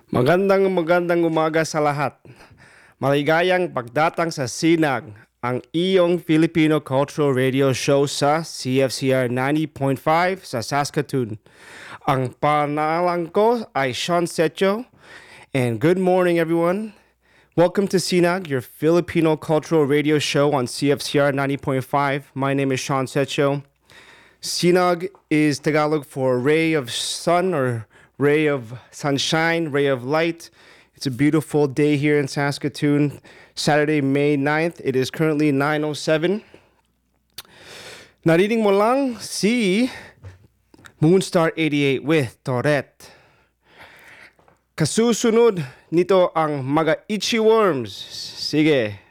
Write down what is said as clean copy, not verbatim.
Magandang umaga sa lahat. Maligayang pagdatang sa Sinag, ang iyong Filipino Cultural Radio Show sa CFCR 90.5 sa Saskatoon. Ang pangalan ko ay Sean Secho, and good morning everyone. Welcome to Sinag, your Filipino Cultural Radio Show on CFCR 90.5. My name is Sean Secho. Sinag is Tagalog for ray of sun or ray of sunshine, ray of light. It's a beautiful day here in Saskatoon, Saturday, May 9th. It is currently 9:07. Narinig mo lang si Moonstar 88 with Tourette. Kasusunod nito ang mga Itchy Worms. Sige.